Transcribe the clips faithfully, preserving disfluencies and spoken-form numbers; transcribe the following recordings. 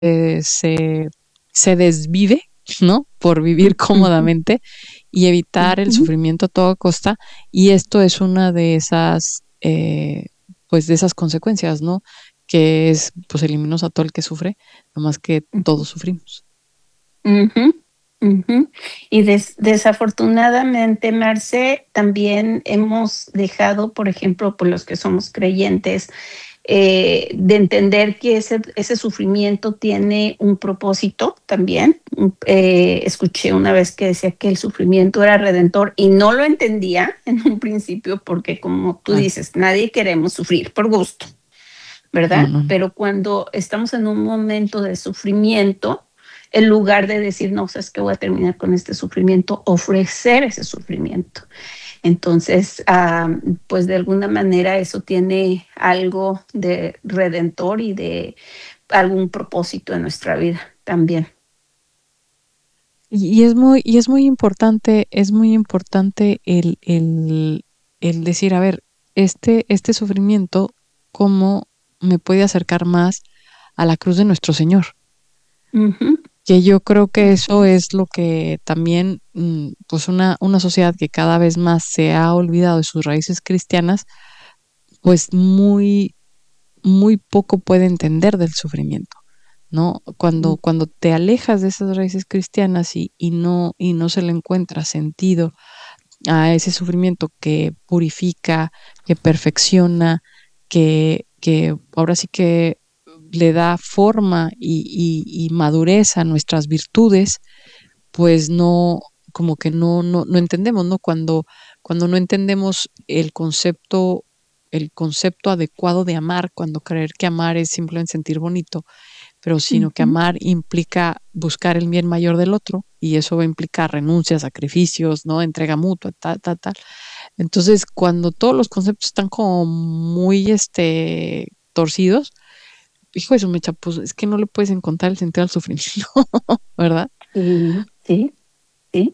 eh, se, se desvive, ¿no? Por vivir cómodamente y evitar el Ujú. sufrimiento a toda costa. Y esto es una de esas, eh, pues de esas consecuencias, ¿no? Que es, pues eliminos a todo el que sufre, nomás que todos sufrimos. Ujú, ujú. Y des- desafortunadamente, Marce, también hemos dejado, por ejemplo, por los que somos creyentes, eh, de entender que ese, ese sufrimiento tiene un propósito también. Eh, escuché una vez que decía que el sufrimiento era redentor y no lo entendía en un principio porque, como tú Claro. dices, nadie queremos sufrir por gusto, No, ¿verdad? no, no. Pero cuando estamos en un momento de sufrimiento, en lugar de decir, no, sabes que voy a terminar con este sufrimiento, ofrecer ese sufrimiento. Entonces, uh, pues de alguna manera eso tiene algo de redentor y de algún propósito en nuestra vida también. Y, y es muy, y es muy importante, es muy importante el, el, el decir, a ver, este, este sufrimiento, ¿cómo me puede acercar más a la cruz de nuestro Señor? Uh-huh. Que yo creo que Así eso es. es lo que también, mm, pues una, una sociedad que cada vez más se ha olvidado de sus raíces cristianas, pues muy, muy poco puede entender del sufrimiento, ¿no? Cuando, cuando te alejas de esas raíces cristianas y, y no, y no se le encuentra sentido a ese sufrimiento que purifica, que perfecciona, que, que ahora sí que le da forma y, y, y madurez a nuestras virtudes, pues no, como que no, no, no entendemos, ¿no? Cuando, cuando no entendemos el concepto, el concepto adecuado de amar, cuando creer que amar es simplemente sentir bonito, pero sino que Uh-huh. amar implica buscar el bien mayor del otro y eso va a implicar renuncias, sacrificios, ¿no? Entrega mutua, tal, tal, tal. Entonces, cuando todos los conceptos están como muy, este, torcidos, hijo de su mecha, pues es que no le puedes encontrar el sentido al sufrimiento, ¿verdad? Sí, sí, sí.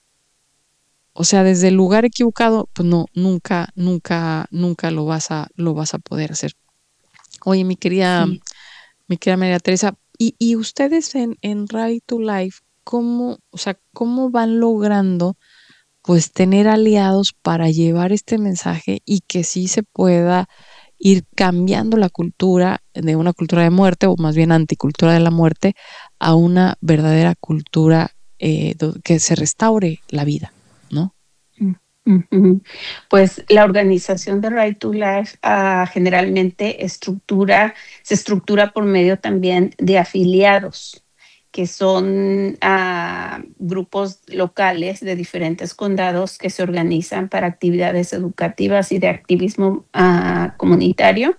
O sea, desde el lugar equivocado, pues no, nunca, nunca, nunca lo vas a, lo vas a poder hacer. Oye, mi querida, Sí. mi querida María Teresa, y, y ustedes en, en Right to Life, ¿cómo, o sea, cómo van logrando pues tener aliados para llevar este mensaje y que sí se pueda ir cambiando la cultura de una cultura de muerte, o más bien anticultura de la muerte, a una verdadera cultura eh, que se restaure la vida, ¿no? Uh-huh. Pues la organización de Right to Life uh, generalmente estructura, se estructura por medio también de afiliados, que son uh, grupos locales de diferentes condados que se organizan para actividades educativas y de activismo uh, comunitario.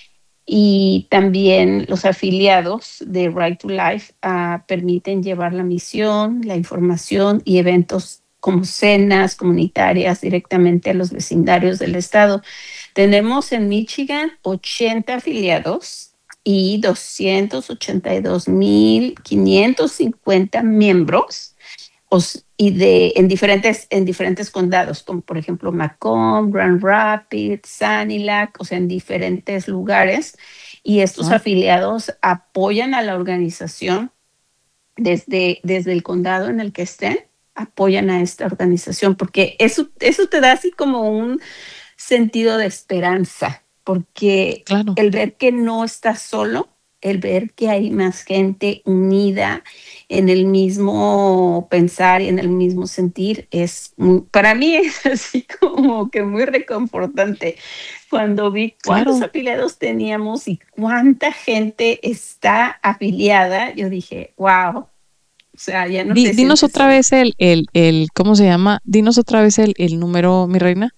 Y también los afiliados de Right to Life uh, permiten llevar la misión, la información y eventos como cenas comunitarias directamente a los vecindarios del estado. Tenemos en Michigan ochenta afiliados y doscientos ochenta y dos mil quinientos cincuenta miembros y de, en, diferentes, en diferentes condados, como por ejemplo Macomb, Grand Rapids, Sanilac, o sea, en diferentes lugares. Y estos ¿Ah? afiliados apoyan a la organización desde, desde el condado en el que estén, apoyan a esta organización, porque eso, eso te da así como un sentido de esperanza, porque Claro. el ver que no estás solo, el ver que hay más gente unida en el mismo pensar y en el mismo sentir, es muy, para mí es así como que muy reconfortante. Cuando vi cuántos Claro. afiliados teníamos y cuánta gente está afiliada, yo dije, wow, o sea, ya no Di, te dinos sientes otra solo. vez el, el, el, ¿cómo se llama? Dinos otra vez el, el número, mi reina.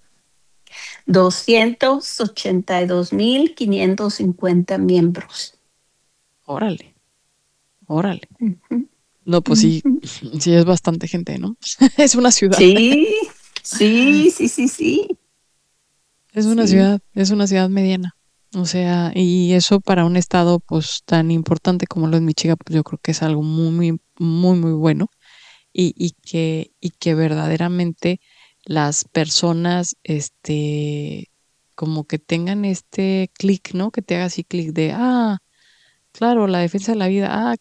doscientos ochenta y dos mil quinientos cincuenta miembros. Órale, órale. Uh-huh. No, pues sí, Uh-huh. sí es bastante gente, ¿no? Es una ciudad. Sí, sí, sí, sí, sí, Es una sí. ciudad, es una ciudad mediana. O sea, y eso para un estado pues tan importante como lo es Michigan, pues yo creo que es algo muy, muy, muy, muy bueno. Y, y que, y que verdaderamente las personas, este, como que tengan este clic, ¿no? Que te haga así clic de, ah, Claro, la defensa de la vida. Ah,